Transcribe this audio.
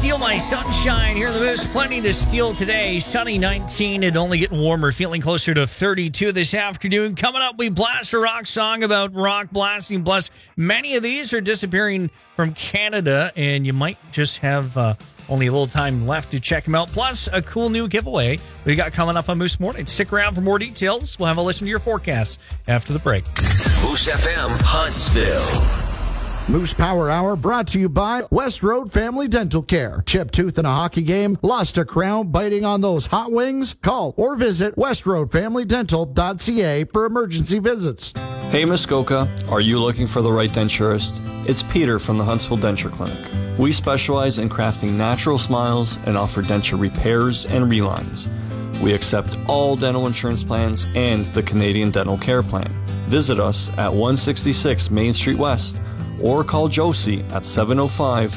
Steal My Sunshine here in the Moose. Plenty to steal today. Sunny 19 and only getting warmer. Feeling closer to 32 this afternoon. Coming up, we blast a rock song about rock blasting. Plus, many of these are disappearing from Canada, and you might just have only a little time left to check them out. Plus, a cool new giveaway we got coming up on Moose Morning. Stick around for more details. We'll have a listen to your forecast after the break. Moose FM Huntsville. Moose Power Hour brought to you by West Road Family Dental Care. Chipped tooth in a hockey game? Lost a crown biting on those hot wings? Call or visit westroadfamilydental.ca for emergency visits. Hey Muskoka, are you looking for the right denturist? It's Peter from the Huntsville Denture Clinic. We specialize in crafting natural smiles and offer denture repairs and relines. We accept all dental insurance plans and the Canadian Dental Care Plan. Visit us at 166 Main Street West or call Josie at